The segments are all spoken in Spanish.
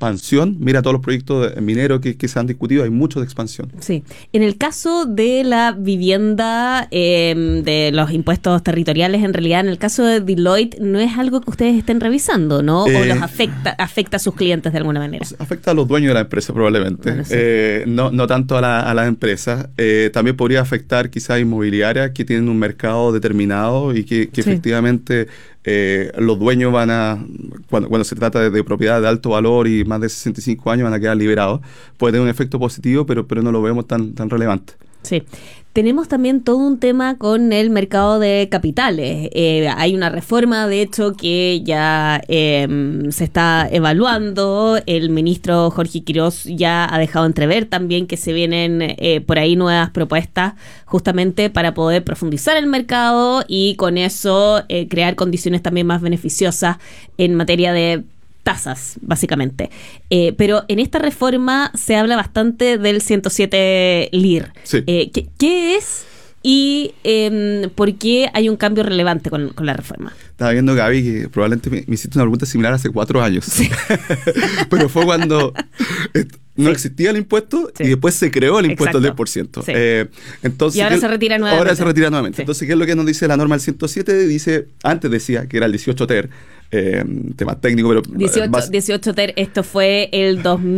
expansión. Mira todos los proyectos mineros que se han discutido, hay muchos de expansión. Sí. En el caso de la vivienda, de los impuestos territoriales, en realidad, en el caso de Deloitte, no es algo que ustedes estén revisando, ¿no? ¿O los afecta a sus clientes de alguna manera? Afecta a los dueños de la empresa, probablemente. Bueno, sí. No tanto a las empresas. También podría afectar quizás inmobiliarias que tienen un mercado determinado y que efectivamente los dueños cuando se trata de propiedad de alto valor y más de 65 años, van a quedar liberados. Puede tener un efecto positivo, pero no lo vemos tan relevante. Sí. Tenemos también todo un tema con el mercado de capitales. Hay una reforma, de hecho, que ya se está evaluando. El ministro Jorge Quiroz ya ha dejado entrever también que se vienen por ahí nuevas propuestas justamente para poder profundizar el mercado y con eso crear condiciones también más beneficiosas en materia de tasas, básicamente. Pero en esta reforma se habla bastante del 107 LIR. Sí. ¿Qué es y por qué hay un cambio relevante con la reforma? Estaba viendo, Gaby, que probablemente me hiciste una pregunta similar hace 4 años. Sí. Pero fue cuando no existía el impuesto y después se creó el impuesto del 10%. Sí. Entonces, y ahora se retira nuevamente. Ahora se retira nuevamente. Sí. Entonces, ¿qué es lo que nos dice la norma del 107? Antes decía que era el 18 TER. Tema técnico, pero 18 TER, esto fue el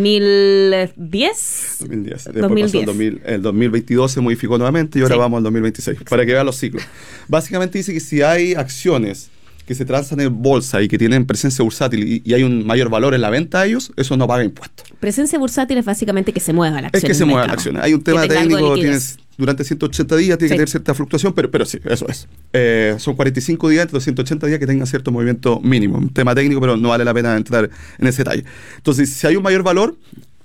2010. 2010. El 2022 se modificó nuevamente y ahora vamos al 2026. Exacto. Para que vean los ciclos. Básicamente dice que si hay acciones que se transan en bolsa y que tienen presencia bursátil y hay un mayor valor en la venta de ellos, eso no paga impuestos. Presencia bursátil es básicamente que se mueva la acción. Es que se mueva la acción. Hay un tema técnico, durante 180 días tiene que tener cierta fluctuación, pero sí, eso es. Son 45 días, entre los 180 días que tenga cierto movimiento mínimo. Un tema técnico, pero no vale la pena entrar en ese detalle. Entonces, si hay un mayor valor,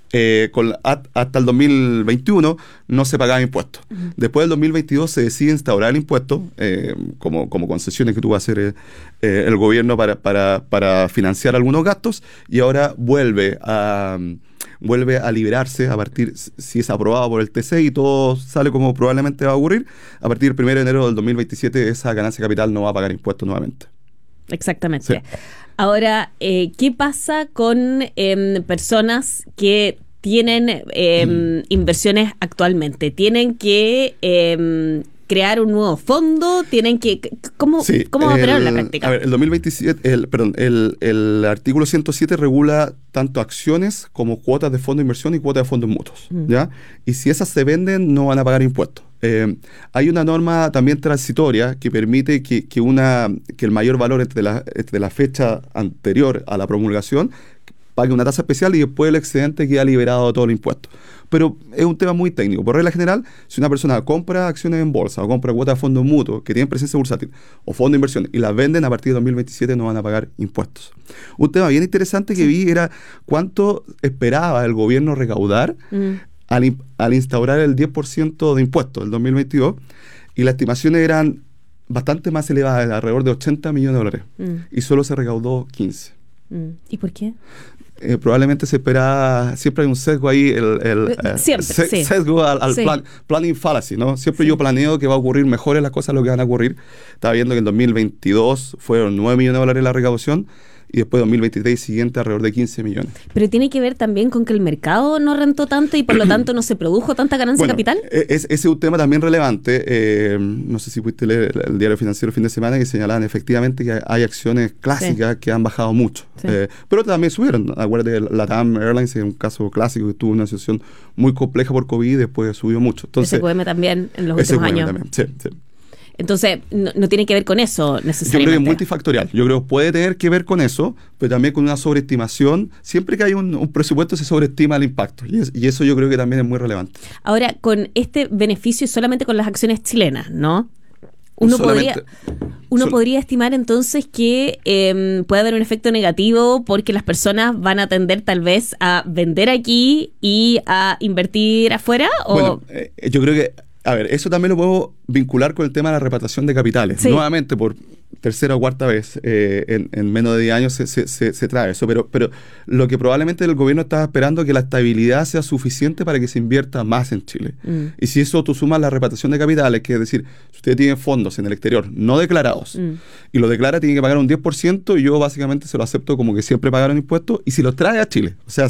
hasta el 2021 no se pagaba impuestos. Uh-huh. Después del 2022 se decide instaurar el impuesto como concesiones que tuvo que hacer el gobierno para financiar algunos gastos, y ahora vuelve a liberarse a partir, si es aprobado por el TC y todo sale como probablemente va a ocurrir, a partir del 1 de enero del 2027 esa ganancia de capital no va a pagar impuestos nuevamente. Exactamente. Sí. Ahora, ¿qué pasa con personas que tienen inversiones actualmente? ¿Tienen que crear un nuevo fondo? ¿Tienen que ¿Cómo va a operar en la práctica? A ver, el 2027, el artículo 107 regula tanto acciones como cuotas de fondo de inversión y cuotas de fondos mutuos, ¿ya? Y si esas se venden, no van a pagar impuestos. Hay una norma también transitoria que permite que el mayor valor entre la fecha anterior a la promulgación pague una tasa especial y después el excedente queda liberado de todo el impuesto. Pero es un tema muy técnico. Por regla general, si una persona compra acciones en bolsa o compra cuotas de fondos mutuos que tienen presencia bursátil o fondo de inversión y las venden, a partir de 2027 no van a pagar impuestos. Un tema bien interesante que vi era cuánto esperaba el gobierno recaudar al instaurar el 10% de impuestos del 2022, y las estimaciones eran bastante más elevadas, alrededor de $80 millones, y solo se recaudó 15. ¿Y por qué? Probablemente se esperaba, siempre hay un sesgo ahí, sesgo al planning fallacy, ¿no? Siempre yo planeo que va a ocurrir mejores las cosas de lo que van a ocurrir. Estaba viendo que en 2022 fueron $9 millones la recaudación, y después 2023 siguiente alrededor de 15 millones. Pero tiene que ver también con que el mercado no rentó tanto y por lo tanto no se produjo tanta ganancia de capital. Ese es un tema también relevante. No sé si pudiste leer el diario financiero el fin de semana, que señalaban efectivamente que hay acciones clásicas que han bajado mucho. Sí. Pero también subieron. Acuérdate, LATAM Airlines es un caso clásico que tuvo una situación muy compleja por COVID y después subió mucho. Entonces, SQM también en los últimos años. También. Sí. Entonces, no tiene que ver con eso necesariamente. Yo creo que es multifactorial. Yo creo que puede tener que ver con eso, pero también con una sobreestimación. Siempre que hay un presupuesto se sobreestima el impacto. Y eso yo creo que también es muy relevante. Ahora, con este beneficio solamente con las acciones chilenas, ¿no? Uno podría estimar entonces que puede haber un efecto negativo porque las personas van a tender tal vez a vender aquí y a invertir afuera. Bueno, yo creo que, a ver, eso también lo puedo vincular con el tema de la repatriación de capitales. Sí. Nuevamente, por tercera o cuarta vez en menos de 10 años se trae eso. Pero lo que probablemente el gobierno está esperando es que la estabilidad sea suficiente para que se invierta más en Chile. Y si eso tú sumas la repatriación de capitales, que es decir, si usted tiene fondos en el exterior no declarados y lo declara, tiene que pagar un 10%, y yo básicamente se lo acepto como que siempre pagaron impuestos, y si los trae a Chile. O sea,